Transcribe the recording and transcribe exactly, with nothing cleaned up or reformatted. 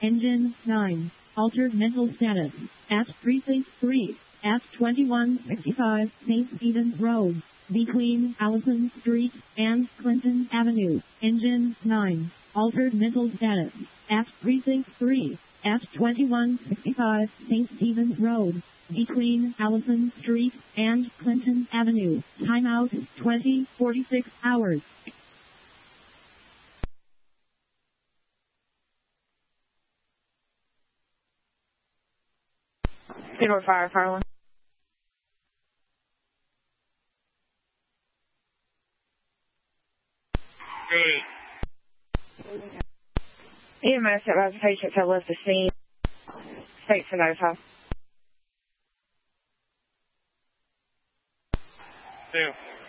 Engine nine. Altered mental status. At Precinct three. At twenty-one sixty-five Saint Stephen's Road. Between Allison Street and Clinton Avenue. Engine nine. Altered mental status. At Precinct three. At twenty-one sixty-five Saint Stephen's Road. Between Allison Street and Clinton Avenue. Timeout twenty forty-six hours. Zero fire, fire one. E M S advised patients have left the scene. States are notified. Two.